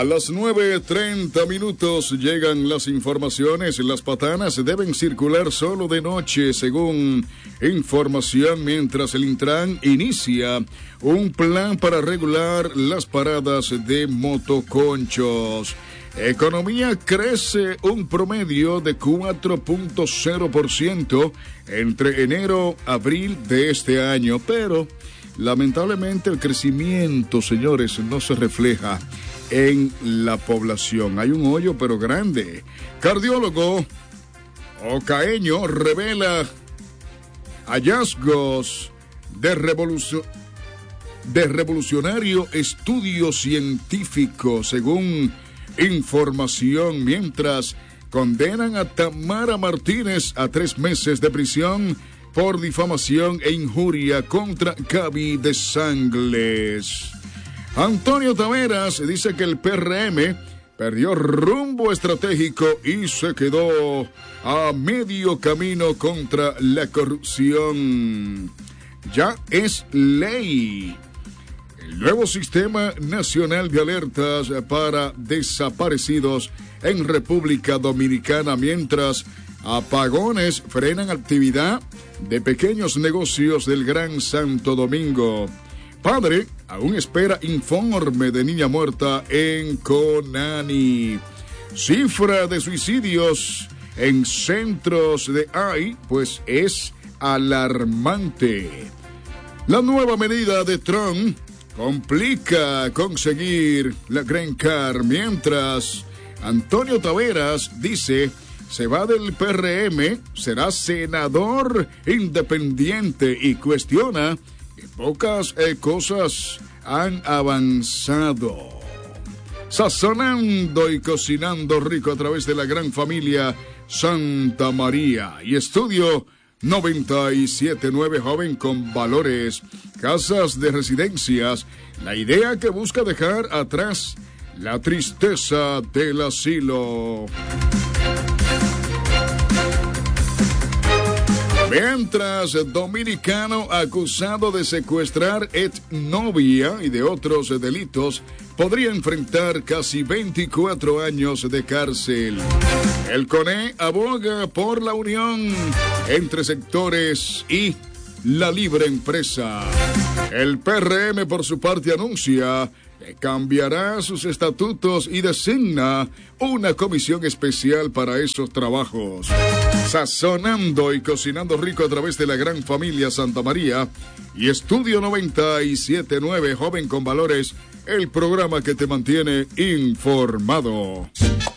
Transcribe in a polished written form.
A las 9:30 llegan las informaciones. Las patanas deben circular solo de noche, según información, mientras el Intran inicia un plan para regular las paradas de motoconchos. Economía crece un promedio de 4.0% entre enero y abril de este año, pero lamentablemente el crecimiento, señores, no se refleja en la población. Hay un hoyo pero grande. Cardiólogo ocaeño revela hallazgos de revolucionario estudio científico, según información, mientras condenan a Tamara Martínez a 3 meses de prisión por difamación e injuria contra Gaby de Sangles. Antonio Taveras dice que el PRM perdió rumbo estratégico y se quedó a medio camino contra la corrupción. Ya es ley el nuevo Sistema Nacional de Alertas para Desaparecidos en República Dominicana, mientras apagones frenan actividad de pequeños negocios del Gran Santo Domingo. Padre aún espera informe de niña muerta en Conani. Cifra de suicidios en centros de AI, pues es alarmante. La nueva medida de Trump complica conseguir la Green Card, mientras Antonio Taveras dice se va del PRM, será senador independiente y cuestiona que pocas cosas han avanzado. Sazonando y cocinando rico a través de la gran familia Santa María y Estudio 97.9, joven con valores, casas de residencias, la idea que busca dejar atrás la tristeza del asilo. Mientras, dominicano acusado de secuestrar exnovia y de otros delitos podría enfrentar casi 24 años de cárcel. El CONE aboga por la unión entre sectores y la libre empresa. El PRM, por su parte, anuncia que cambiará sus estatutos y designa una comisión especial para esos trabajos. Sazonando y cocinando rico a través de la gran familia Santa María y Estudio 97.9, joven con valores, el programa que te mantiene informado.